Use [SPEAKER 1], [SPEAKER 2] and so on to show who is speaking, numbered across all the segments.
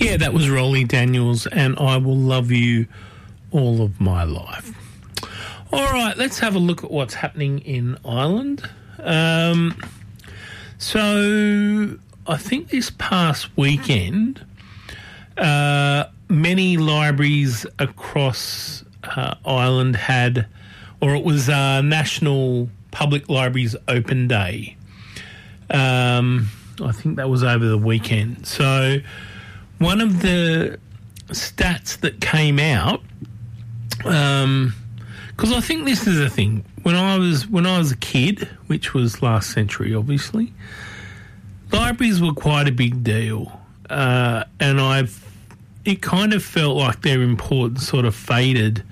[SPEAKER 1] Yeah, that was Rolly Daniels and I Will Love You All of My Life. All right, let's have a look at what's happening in Ireland. So I think this past weekend, many libraries across Ireland had, or it was National Public Libraries Open Day. I think that was over the weekend. So one of the stats that came out, because I think this is a thing. When I was a kid, which was last century, obviously, libraries were quite a big deal, and it kind of felt like their importance sort of faded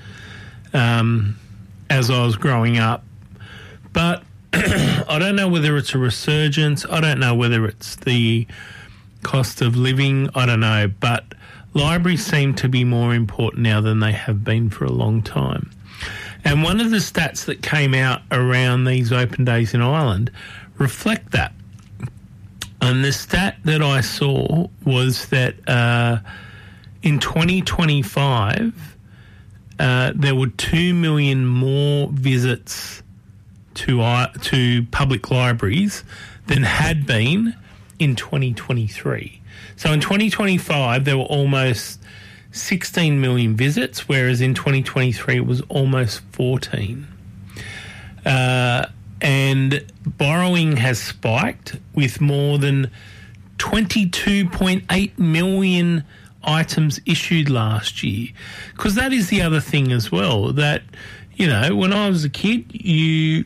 [SPEAKER 1] as I was growing up. But I don't know whether it's a resurgence. I don't know whether it's the cost of living. I don't know. But libraries seem to be more important now than they have been for a long time. And one of the stats that came out around these open days in Ireland reflect that. And the stat that I saw was that in 2025, there were 2 million more visits to public libraries than had been in 2023. So in 2025, there were almost 16 million visits, whereas in 2023 it was almost 14. And borrowing has spiked with more than 22.8 million items issued last year. Because that is the other thing as well, that, you know, when I was a kid, you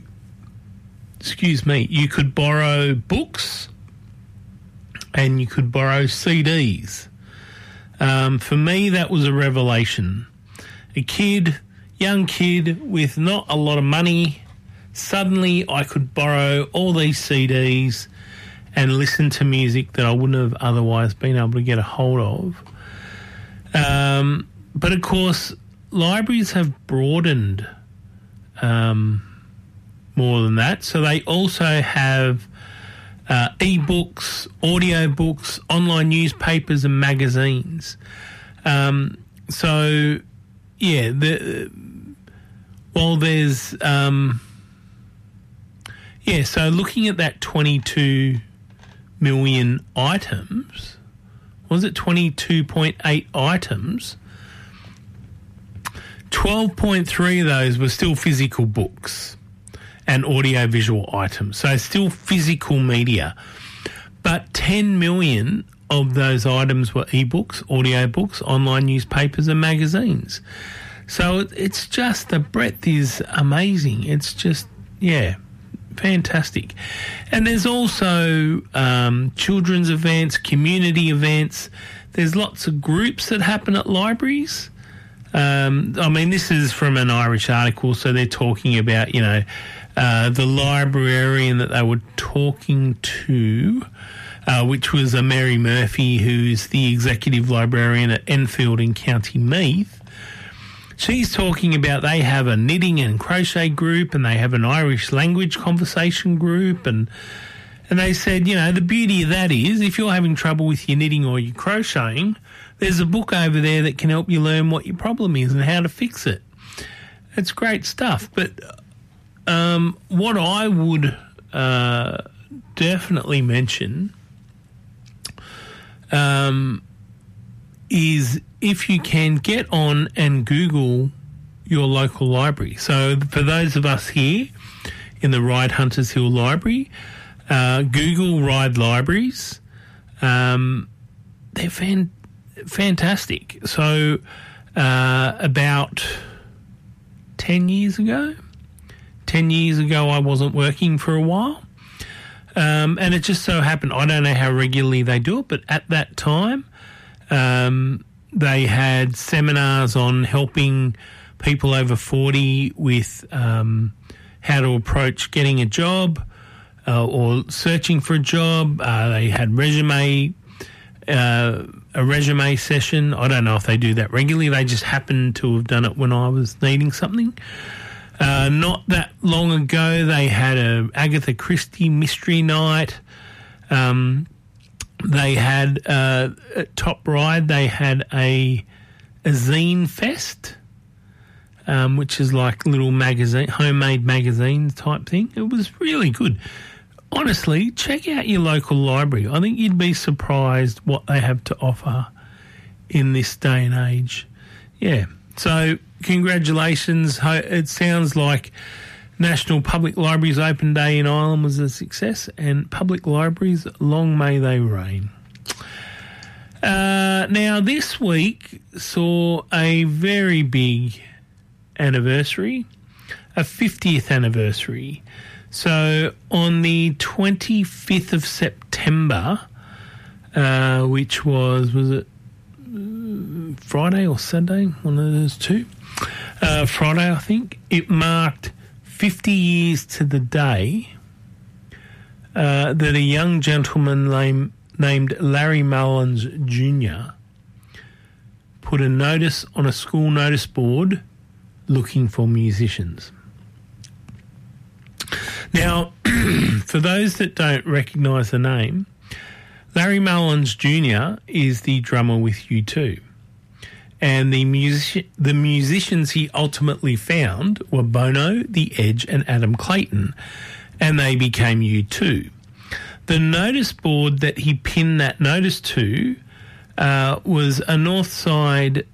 [SPEAKER 1] could borrow books and you could borrow CDs. For me, that was a revelation. Young kid with not a lot of money, suddenly I could borrow all these CDs and listen to music that I wouldn't have otherwise been able to get a hold of. But of course, libraries have broadened more than that. So they also have e-books, audio books, online newspapers and magazines. So, yeah, so looking at that 22 million items, was it 22.8 items? 12.3 of those were still physical books and audio-visual items, so still physical media. But 10 million of those items were ebooks, audiobooks, online newspapers and magazines. So it's just, the breadth is amazing. It's just, yeah, fantastic. And there's also children's events, community events. There's lots of groups that happen at libraries. I mean, this is from an Irish article, so they're talking about, you know, the librarian that they were talking to, which was Mary Murphy, who's the executive librarian at Enfield in County Meath. She's talking about they have a knitting and crochet group and they have an Irish language conversation group, and they said, you know, the beauty of that is if you're having trouble with your knitting or your crocheting, there's a book over there that can help you learn what your problem is and how to fix it. It's great stuff. But what I would definitely mention is if you can get on and Google your local library. So for those of us here in the Ride Hunters Hill Library, Google Ride Libraries. They're fantastic. So about 10 years ago I wasn't working for a while. And it just so happened, I don't know how regularly they do it, but at that time they had seminars on helping people over 40 with how to approach getting a job or searching for a job. They had a resume session. I don't know if they do that regularly. They just happened to have done it when I was needing something. Not that long ago, they had a Agatha Christie mystery night. They had, at Top Ride, they had a zine fest, which is like little homemade magazine type thing. It was really good. Honestly, check out your local library. I think you'd be surprised what they have to offer in this day and age. Yeah. So congratulations. It sounds like National Public Libraries Open Day in Ireland was a success, and public libraries, long may they reign. Now, this week saw a very big anniversary, a 50th anniversary. So on the 25th of September, which was it Friday or Sunday? One of those two. Friday, I think. It marked 50 years to the day that a young gentleman named Larry Mullins Jr. put a notice on a school notice board looking for musicians. Now, for those that don't recognise the name, Larry Mullins Jr. is the drummer with U2. And the musicians he ultimately found were Bono, The Edge and Adam Clayton, and they became U2. The notice board that he pinned that notice to was a Northside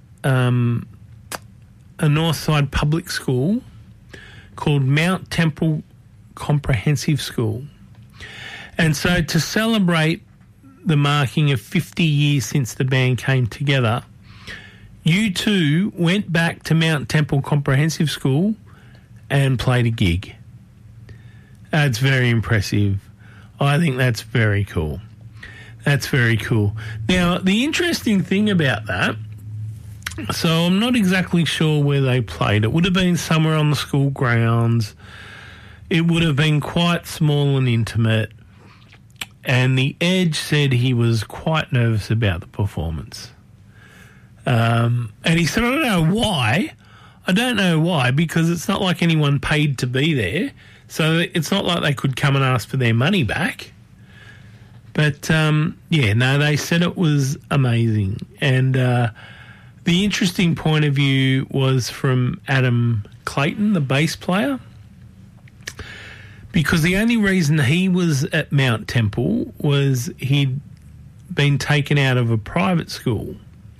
[SPEAKER 1] public school called Mount Temple Comprehensive School. And so to celebrate the marking of 50 years since the band came together, U2 went back to Mount Temple Comprehensive School and played a gig. That's very impressive. I think that's very cool. That's very cool. Now, the interesting thing about that, so I'm not exactly sure where they played. It would have been somewhere on the school grounds. It would have been quite small and intimate. And The Edge said he was quite nervous about the performance. And he said, I don't know why, because it's not like anyone paid to be there. So it's not like they could come and ask for their money back. But, they said it was amazing. And the interesting point of view was from Adam Clayton, the bass player, because the only reason he was at Mount Temple was he'd been taken out of a private school.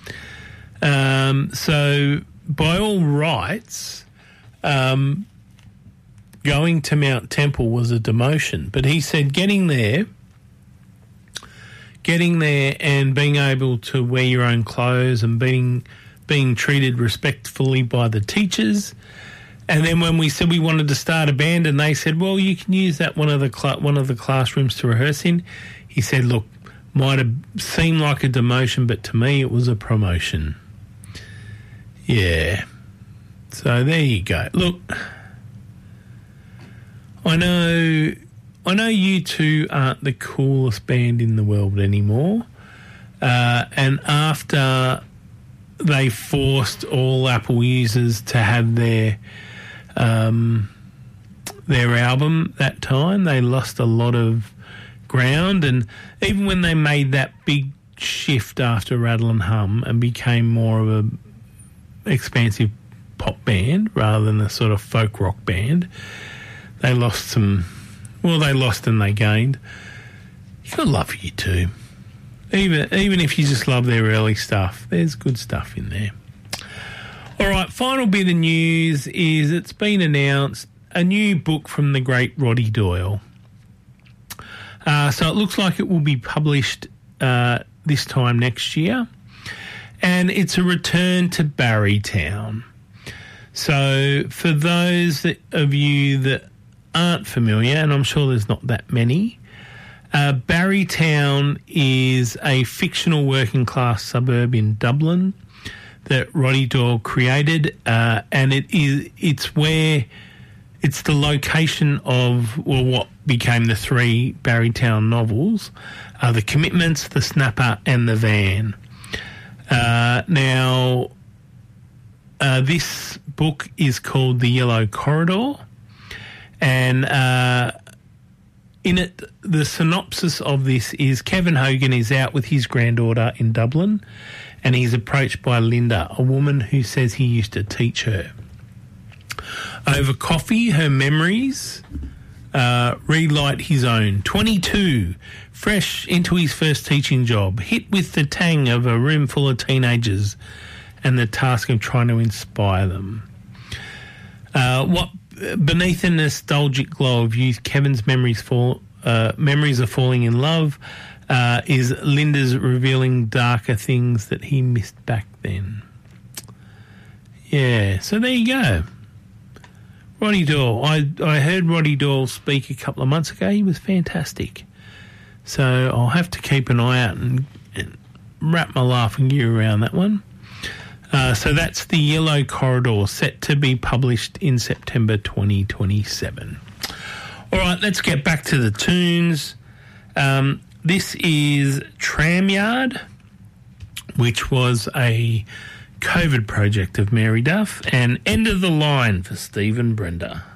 [SPEAKER 1] So by all rights, going to Mount Temple was a demotion. But he said getting there and being able to wear your own clothes and being treated respectfully by the teachers. And then when we said we wanted to start a band and they said, well, you can use that one of the classrooms to rehearse in, he said, look, might have seemed like a demotion, but to me it was a promotion. Yeah. So there you go. Look, I know U2 aren't the coolest band in the world anymore. And after they forced all Apple users to have their album that time, they lost a lot of ground. And even when they made that big shift after Rattle and Hum and became more of a expansive pop band rather than a sort of folk rock band, they lost and they gained. You gotta love U2. Even if you just love their early stuff, there's good stuff in there. All right, final bit of news is it's been announced a new book from the great Roddy Doyle. So it looks like it will be published this time next year. And it's a return to Barrytown. So for those of you that aren't familiar, and I'm sure there's not that many, Barrytown is a fictional working class suburb in Dublin that Roddy Doyle created, and it's the location of what became the three Barrytown novels, The Commitments, The Snapper and The Van. Now, this book is called The Yellow Corridor, and In it, the synopsis of this is Kevin Hogan is out with his granddaughter in Dublin, and he's approached by Linda, a woman who says he used to teach her. Over coffee, her memories relight his own. 22, fresh into his first teaching job, hit with the tang of a room full of teenagers and the task of trying to inspire them. Beneath the nostalgic glow of youth, Kevin's memories of falling in love is Linda's revealing darker things that he missed back then. Yeah, so there you go. Roddy Doyle. I heard Roddy Doyle speak a couple of months ago. He was fantastic. So I'll have to keep an eye out and wrap my laughing gear around that one. So that's The Yellow Corridor, set to be published in September 2027. All right, let's get back to the tunes. This is Tramyard, which was a COVID project of Mary Duff, and End of the Line for Steve and Brenda.